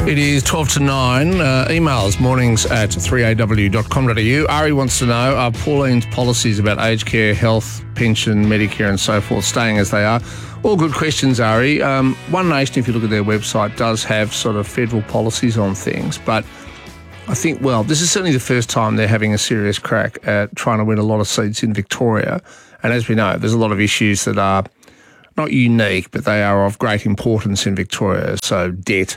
It is 12 to 9. Emails mornings at 3aw.com.au. Ari wants to know, are Pauline's policies about aged care, health, pension, Medicare and so forth staying as they are? All good questions, Ari. One Nation, if you look at their website, does have sort of federal policies on things, but I think, well, this is certainly the first time they're having a serious crack at trying to win a lot of seats in Victoria. And as we know, there's a lot of issues that are not unique, but they are of great importance in Victoria. So debt,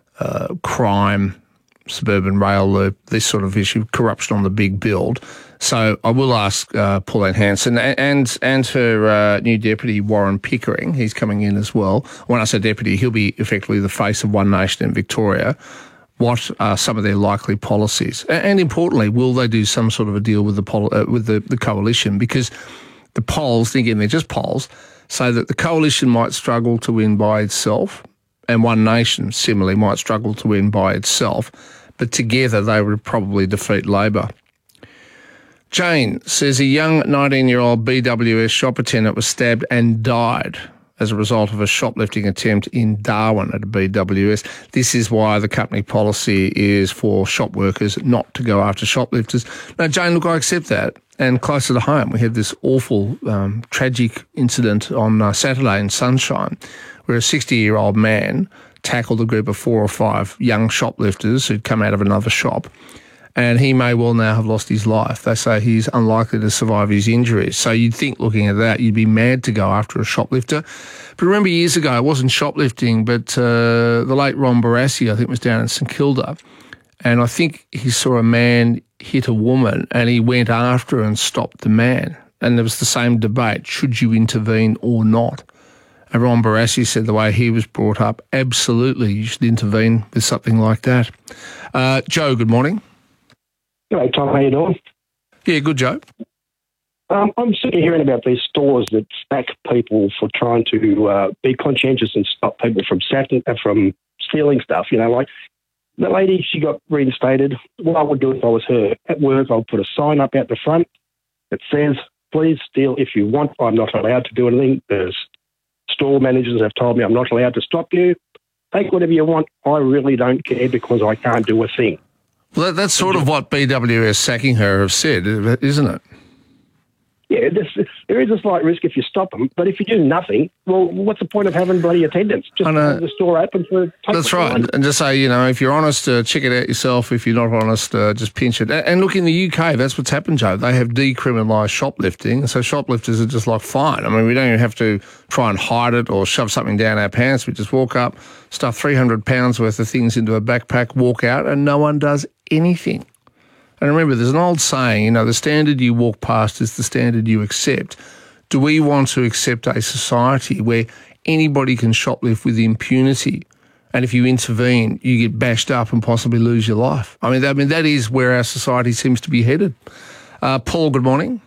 crime, suburban rail loop, this sort of issue, corruption on the big build. So I will ask Pauline Hanson and her new deputy, Warren Pickering. He's coming in as well. When I say deputy, he'll be effectively the face of One Nation in Victoria. What are some of their likely policies? And importantly, will they do some sort of a deal with the coalition? Because the polls, again, they're just polls, say that the coalition might struggle to win by itself, and One Nation, similarly, might struggle to win by itself, but together they would probably defeat Labor. Jane says a young 19-year-old BWS shop attendant was stabbed and died as a result of a shoplifting attempt in Darwin at a BWS. This is why the company policy is for shop workers not to go after shoplifters. Now, Jane, look, I accept that. And closer to home, we had this awful, tragic incident on Saturday in Sunshine, where a 60-year-old man tackled a group of 4 or 5 young shoplifters who'd come out of another shop, and he may well now have lost his life. They say he's unlikely to survive his injuries. So you'd think, looking at that, you'd be mad to go after a shoplifter. But remember years ago, it wasn't shoplifting, but the late Ron Barassi, I think, was down in St Kilda, and I think he saw a man hit a woman and he went after her and stopped the man. And there was the same debate, should you intervene or not? And Ron Barassi said the way he was brought up, absolutely, you should intervene with something like that. Joe, good morning. Hello, Tom. How you doing? Yeah, good, Joe. I'm sick of hearing about these stores that sack people for trying to be conscientious and stop people from stealing stuff. You know, like the lady, she got reinstated. What I would do if I was her at work, I would put a sign up out the front that says, please steal if you want. I'm not allowed to do anything. There's store managers have told me I'm not allowed to stop you. Take whatever you want. I really don't care because I can't do a thing. Well, that's sort of what BWS sacking her have said, isn't it? Yeah, there is a slight risk if you stop them, but if you do nothing, well, what's the point of having bloody attendance? Just have the store open for... That's right, and just say, you know, if you're honest, check it out yourself. If you're not honest, just pinch it. And look, in the UK, that's what's happened, Joe. They have decriminalised shoplifting, so shoplifters are just like, fine. I mean, we don't even have to try and hide it or shove something down our pants. We just walk up, stuff 300 pounds worth of things into a backpack, walk out, and no one does anything. And remember, there's an old saying, you know, the standard you walk past is the standard you accept. Do we want to accept a society where anybody can shoplift with impunity, and if you intervene, you get bashed up and possibly lose your life? I mean, that is where our society seems to be headed. Paul, good morning.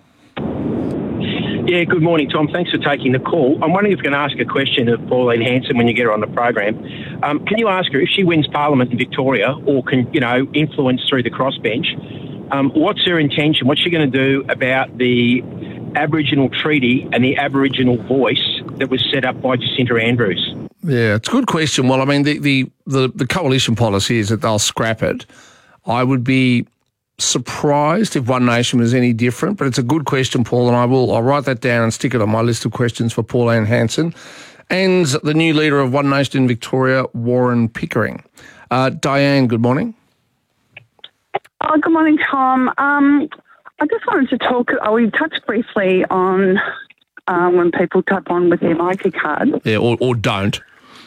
Yeah, good morning, Tom. Thanks for taking the call. I'm wondering if you can ask a question of Pauline Hanson when you get her on the program. Can you ask her if she wins Parliament in Victoria or can, you know, influence through the crossbench, what's her intention? What's she going to do about the Aboriginal Treaty and the Aboriginal voice that was set up by Jacinta Andrews? Yeah, it's a good question. Well, I mean, the coalition policy is that they'll scrap it. I would be surprised if One Nation was any different, but it's a good question, Paul, and I'll write that down and stick it on my list of questions for Pauline Hanson and the new leader of One Nation in Victoria, Warren Pickering. Diane, good morning. Oh, good morning, Tom. I just wanted to talk, we touched briefly on when people tap on with their Myki card. Yeah, or don't.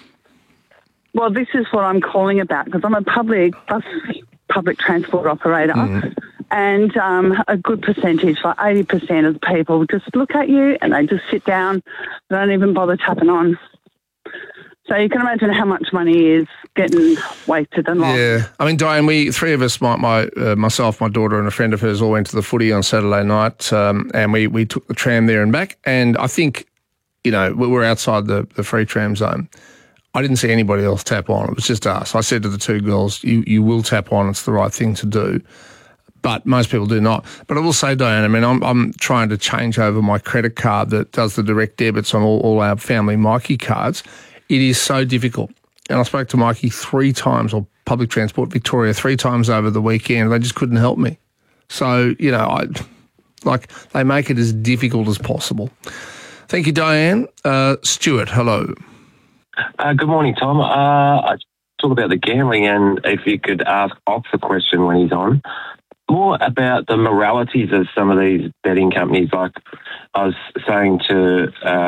Well, this is what I'm calling about because I'm a public transport operator, and a good percentage, like 80% of the people, just look at you and they just sit down. They don't even bother tapping on. So you can imagine how much money is getting wasted and lost. Yeah. I mean, Diane, we three of us, myself, my daughter and a friend of hers all went to the footy on Saturday night, and we took the tram there and back. And I think, you know, we were outside the free tram zone. I didn't see anybody else tap on. It was just us. I said to the two girls, you will tap on. It's the right thing to do. But most people do not. But I will say, Diane, I mean, I'm trying to change over my credit card that does the direct debits on all our family Myki cards. It is so difficult. and I spoke to Mikey 3 times, or Public Transport Victoria 3 times over the weekend. They just couldn't help me. So, you know, they make it as difficult as possible. Thank you, Diane. Stuart, hello. Good morning, Tom. I talk about the gambling, and if you could ask Ox a question when he's on, more about the moralities of some of these betting companies. Like I was saying to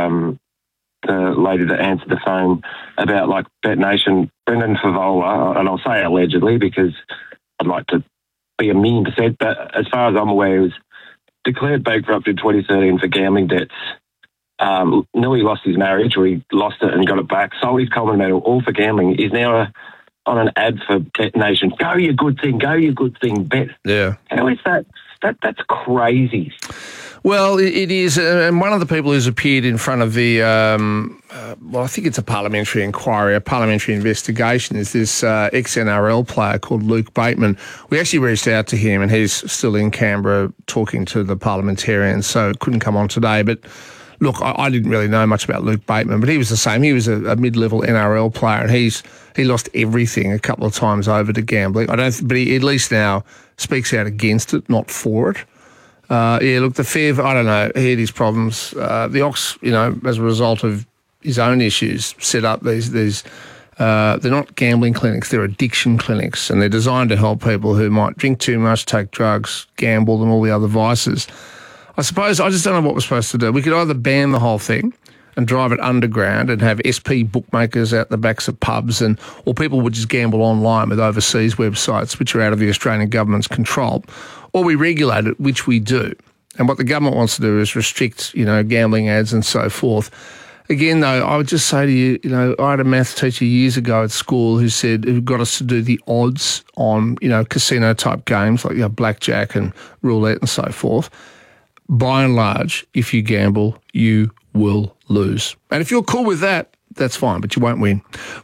the lady that answered the phone about like BetNation, Brendan Favola, and I'll say allegedly because I'd like to be 1,000,000%, but as far as I'm aware, he was declared bankrupt in 2013 for gambling debts. Nearly lost his marriage, or he lost it and got it back, sold his Coleman medal, all for gambling. He's now on an ad for BetNation. Go you good thing, bet. Yeah. How is that? That's crazy. Well, it is, and one of the people who's appeared in front of the, I think it's a parliamentary inquiry, a parliamentary investigation, is this ex-NRL player called Luke Bateman. We actually reached out to him, and he's still in Canberra talking to the parliamentarians, so couldn't come on today. But look, I didn't really know much about Luke Bateman, but he was the same. He was a mid-level NRL player, and he lost everything a couple of times over to gambling. But he at least now speaks out against it, not for it. Look, the Fev, I don't know, he had his problems. The Ox, you know, as a result of his own issues, set up these they're not gambling clinics, they're addiction clinics, and they're designed to help people who might drink too much, take drugs, gamble, and all the other vices. I suppose I just don't know what we're supposed to do. We could either ban the whole thing and drive it underground and have SP bookmakers out the backs of pubs, or people would just gamble online with overseas websites which are out of the Australian government's control, or we regulate it, which we do. And what the government wants to do is restrict, you know, gambling ads and so forth. Again, though, I would just say to you, you know, I had a maths teacher years ago at school who got us to do the odds on, you know, casino-type games like, you know, blackjack and roulette and so forth. By and large, if you gamble, you will lose. And if you're cool with that, that's fine, but you won't win.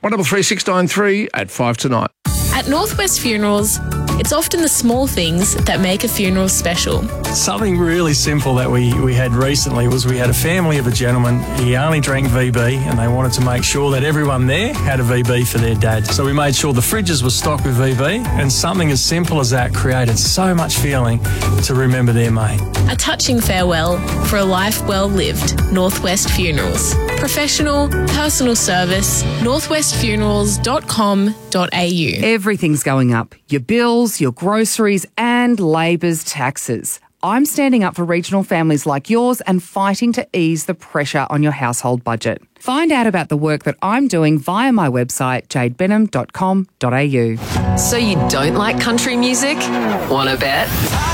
133693 at 5 tonight. At Northwest Funerals, it's often the small things that make a funeral special. Something really simple that we had recently was we had a family of a gentleman. He only drank VB, and they wanted to make sure that everyone there had a VB for their dad. So we made sure the fridges were stocked with VB, and something as simple as that created so much feeling to remember their mate. A touching farewell for a life well lived. Northwest Funerals. Professional, personal service, northwestfunerals.com.au. Everything's going up. Your bills, your groceries, and Labor's taxes. I'm standing up for regional families like yours and fighting to ease the pressure on your household budget. Find out about the work that I'm doing via my website, jadebenham.com.au. So you don't like country music? Wanna bet?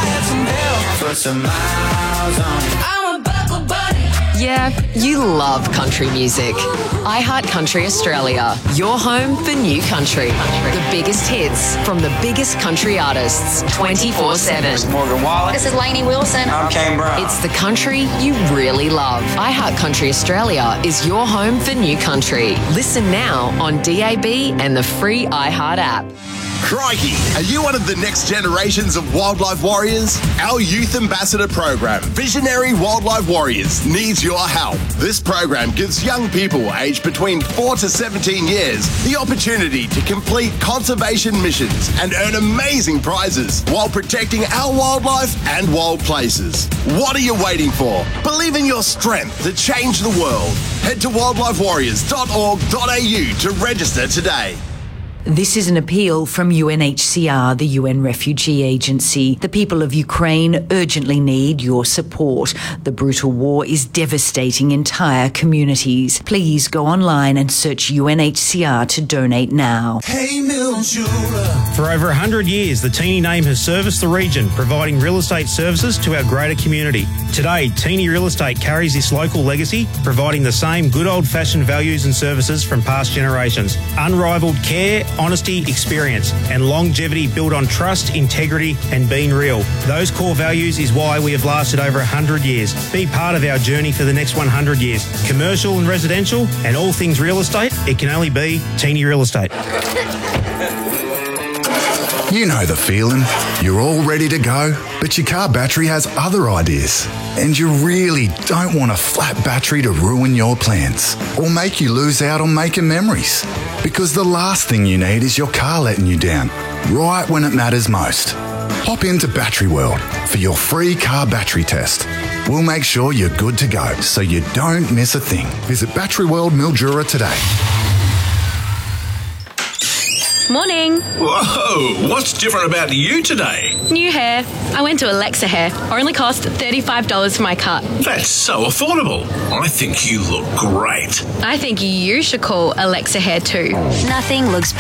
Yeah, you love country music. iHeartCountry Australia, your home for new country. The biggest hits from the biggest country artists, 24/7. Morgan Wallen. This is Lainey Wilson. I'm Kane Brown. It's the country you really love. iHeartCountry Australia is your home for new country. Listen now on DAB and the free iHeart app. Crikey! Are you one of the next generations of wildlife warriors? Our Youth Ambassador program, Visionary Wildlife Warriors, needs your help. This program gives young people aged between 4 to 17 years the opportunity to complete conservation missions and earn amazing prizes while protecting our wildlife and wild places. What are you waiting for? Believe in your strength to change the world. Head to wildlifewarriors.org.au to register today. This is an appeal from UNHCR, the UN Refugee Agency. The people of Ukraine urgently need your support. The brutal war is devastating entire communities. Please go online and search UNHCR to donate now. For over 100 years, the Teeny name has serviced the region, providing real estate services to our greater community. Today, Teeny Real Estate carries this local legacy, providing the same good old-fashioned values and services from past generations. Unrivaled care, honesty, experience, and longevity built on trust, integrity, and being real. Those core values is why we have lasted over 100 years. Be part of our journey for the next 100 years. Commercial and residential, and all things real estate, it can only be Teeny Real Estate. You know the feeling. You're all ready to go, but your car battery has other ideas. And you really don't want a flat battery to ruin your plans or make you lose out on making memories. Because the last thing you need is your car letting you down, right when it matters most. Hop into Battery World for your free car battery test. We'll make sure you're good to go so you don't miss a thing. Visit Battery World Mildura today. Morning. Whoa, what's different about you today? New hair. I went to Alexa Hair. Only cost $35 for my cut. That's so affordable. I think you look great. I think you should call Alexa Hair too. Nothing looks better